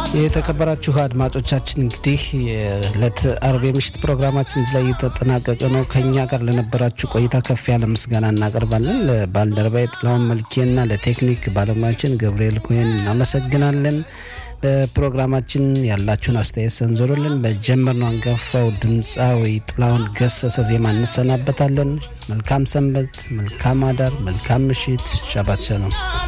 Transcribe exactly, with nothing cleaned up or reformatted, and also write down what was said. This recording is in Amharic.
የተከበራችሁ አድማጮቻችን እንግዲህ የዕለት አርብ ምሽት ፕሮግራማችን ላይ የተጠናቀቀ ነው። ከኛ ጋር ለነበራችሁ ቆይታ ከፍ ያለ ምስጋና እናቀርባለን። ለባልደረባዬ ጥላሁን መልኬና ለቴክኒክ ባለሙያችን ገብርኤል ኮይን እናመሰግናለን። በፕሮግራማችን ያላችሁን አስተያየት ሰንዝሩልን። በጀመርነው አንጋፋው ድምጻዊ ጥላሁን ገሰሰ ዜማ እንሰናበታለን። መልካም ሰንበት፣ መልካም አዳር፣ መልካም ምሽት። ሻባት ሸሎም።